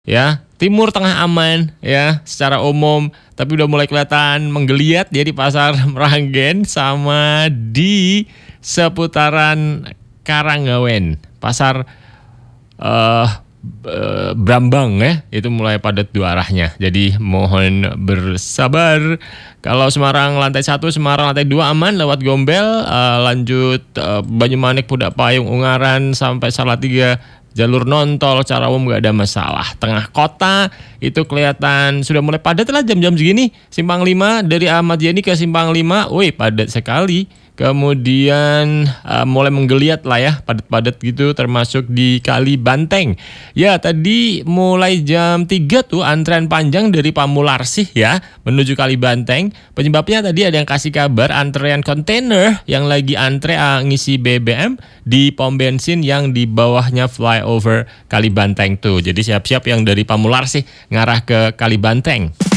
Ya, timur tengah aman ya secara umum, tapi udah mulai kelihatan menggeliat ya di pasar Meranggen sama di seputaran Karanggawen. Pasar eh Brambang ya, itu mulai padat dua arahnya. Jadi mohon bersabar. Kalau Semarang lantai 1, Semarang lantai 2 aman lewat Gombel, lanjut Banyumanik, Pudak Payung, Ungaran sampai Salatiga. Jalur non-tol secara umum gak ada masalah. Tengah kota itu kelihatan sudah mulai padat lah jam-jam segini. Simpang 5 dari Ahmad Yani ke Simpang 5, wih padat sekali. Kemudian mulai menggeliat lah ya, padat-padat gitu, termasuk di Kali Banteng. Ya tadi mulai jam 3 tuh antrean panjang dari Pamularsih ya menuju Kali Banteng. Penyebabnya tadi ada yang kasih kabar antrean kontainer yang lagi antre ngisi BBM di pom bensin yang di bawahnya flyover Kali Banteng tuh. Jadi siap-siap yang dari Pamularsih ngarah ke Kali Banteng.